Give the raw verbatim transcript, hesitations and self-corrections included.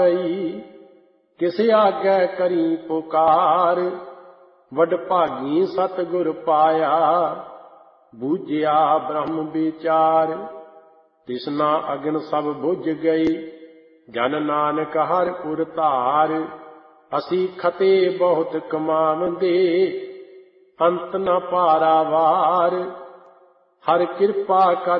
किस आगे करी पुकार, वडभागी सतगुर पाया, बूझिया ब्रह्म विचार। तिसना अगन सब बुझ गई, जन नानक हर पुर धार। असी खते बहुत कमावंदे, अंत न पारावार। हर कृपा कर